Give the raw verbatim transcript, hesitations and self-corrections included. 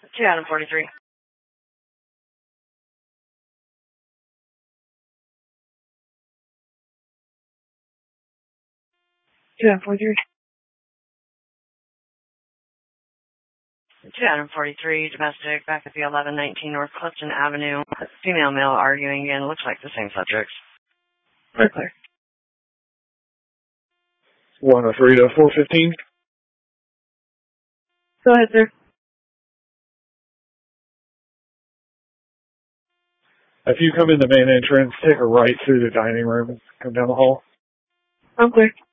two Adam forty-three. two Adam forty-three. two Adam forty-three, domestic, back at the eleven nineteen North Clifton Avenue. Female male arguing again. Looks like the same subjects. Very clear. one oh three to four fifteen. Go ahead, sir. If you come in the main entrance, take a right through the dining room, come down the hall. I'm clear.